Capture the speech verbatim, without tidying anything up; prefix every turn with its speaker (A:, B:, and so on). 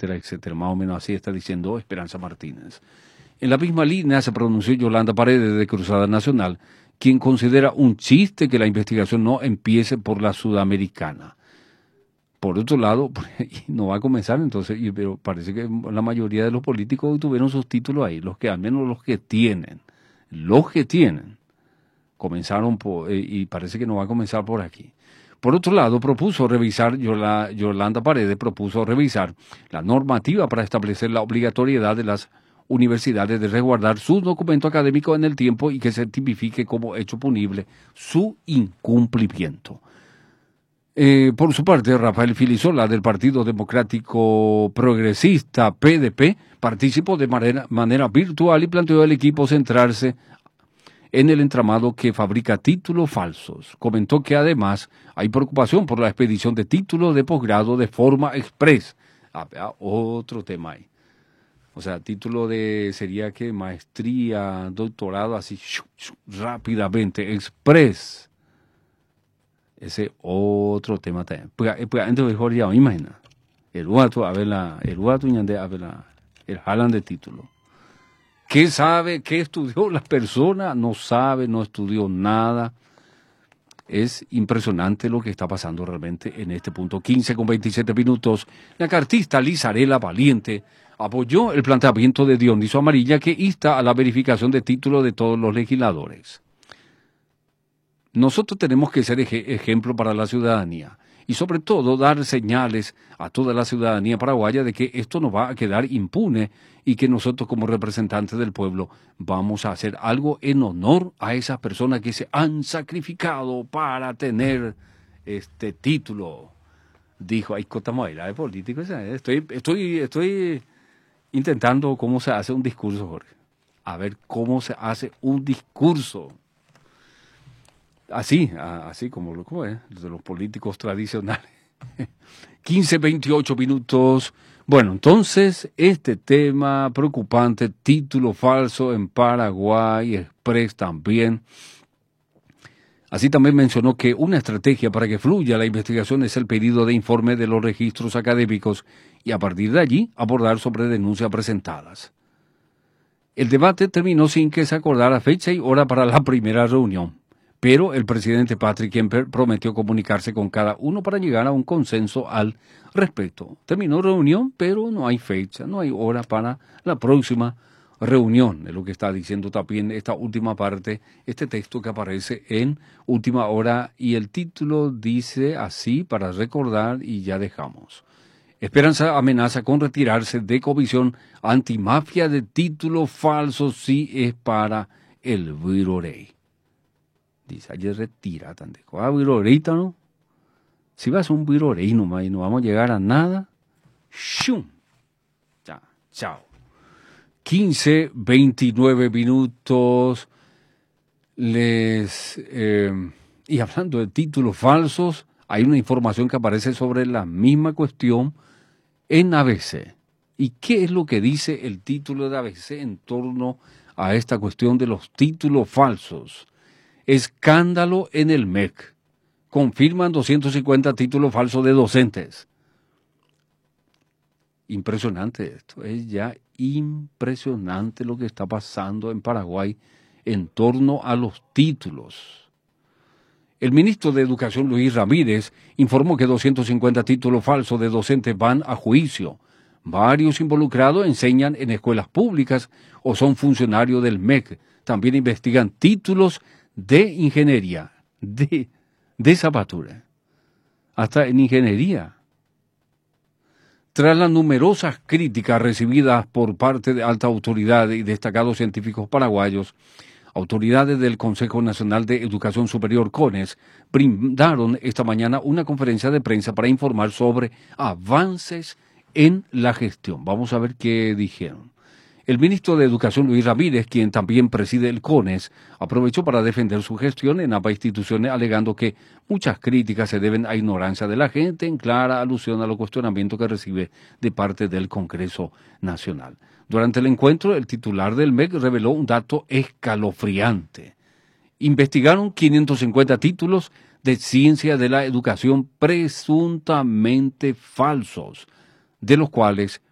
A: etcétera, etcétera. Más o menos así está diciendo Esperanza Martínez. En la misma línea se pronunció Yolanda Paredes de Cruzada Nacional, quien considera un chiste que la investigación no empiece por la sudamericana. Por otro lado, no va a comenzar entonces, pero parece que la mayoría de los políticos tuvieron sus títulos ahí, los que al menos los que tienen, los que tienen, comenzaron por, y parece que no va a comenzar por aquí. Por otro lado, propuso revisar, Yolanda Paredes propuso revisar la normativa para establecer la obligatoriedad de las universidades de resguardar su documento académico en el tiempo y que se tipifique como hecho punible su incumplimiento. Eh, por su parte, Rafael Filisola, del Partido Democrático Progresista, P D P, participó de manera, manera virtual y planteó al equipo centrarse en el entramado que fabrica títulos falsos. Comentó que además hay preocupación por la expedición de títulos de posgrado de forma express. Ah, ah, otro tema ahí. O sea, título de, sería que maestría, doctorado, así, shu, shu, rápidamente, express. Ese otro tema también. Pues, pues antes mejor ya, imagina. El guato, a ver la, el guato y a ver la, el jalan de título. ¿Qué sabe? ¿Qué estudió la persona? No sabe, no estudió nada. Es impresionante lo que está pasando realmente en este punto. quince con veintisiete minutos. La cartista Lizarela Valiente apoyó el planteamiento de Dioniso Amarilla que insta a la verificación de títulos de todos los legisladores. Nosotros tenemos que ser ej- ejemplo para la ciudadanía y sobre todo dar señales a toda la ciudadanía paraguaya de que esto no va a quedar impune y que nosotros como representantes del pueblo vamos a hacer algo en honor a esas personas que se han sacrificado para tener este título. Dijo, ay, cotamoira de político, estoy, estoy, estoy intentando cómo se hace un discurso, Jorge. A ver cómo se hace un discurso. Así, así como, como es, de los políticos tradicionales. quince, veintiocho minutos. Bueno, entonces, este tema preocupante, título falso en Paraguay, Express también. Así también mencionó que una estrategia para que fluya la investigación es el pedido de informe de los registros académicos y a partir de allí abordar sobre denuncias presentadas. El debate terminó sin que se acordara fecha y hora para la primera reunión. Pero el presidente Patrick Kemper prometió comunicarse con cada uno para llegar a un consenso al respecto. Terminó reunión, pero no hay fecha, no hay hora para la próxima reunión. Es lo que está diciendo también esta última parte, este texto que aparece en última hora y el título dice así para recordar y ya dejamos. Esperanza amenaza con retirarse de comisión antimafia de títulos falsos si es para el Virorey. Dice, ayer retira tan de ah, Viroreyta, ¿no? Si vas a un Virorey nomás y no vamos a llegar a nada, ¡shum! Ya, chao. quince, veintinueve minutos. Les, eh, y hablando de títulos falsos, hay una información que aparece sobre la misma cuestión en A B C. ¿Y qué es lo que dice el título de A B C en torno a esta cuestión de los títulos falsos? Escándalo en el M E C. Confirman doscientos cincuenta títulos falsos de docentes. Impresionante esto. Es ya impresionante lo que está pasando en Paraguay en torno a los títulos. El ministro de Educación, Luis Ramírez, informó que doscientos cincuenta títulos falsos de docentes van a juicio. Varios involucrados enseñan en escuelas públicas o son funcionarios del M E C. También investigan títulos de ingeniería, de, de zapatura, hasta en ingeniería. Tras las numerosas críticas recibidas por parte de alta autoridad y destacados científicos paraguayos, autoridades del Consejo Nacional de Educación Superior, CONES, brindaron esta mañana una conferencia de prensa para informar sobre avances en la gestión. Vamos a ver qué dijeron. El ministro de Educación, Luis Ramírez, quien también preside el CONES, aprovechó para defender su gestión en ambas instituciones, alegando que muchas críticas se deben a ignorancia de la gente, en clara alusión a los cuestionamientos que recibe de parte del Congreso Nacional. Durante el encuentro, el titular del M E C reveló un dato escalofriante. Investigaron quinientos cincuenta títulos de ciencia de la educación presuntamente falsos, de los cuales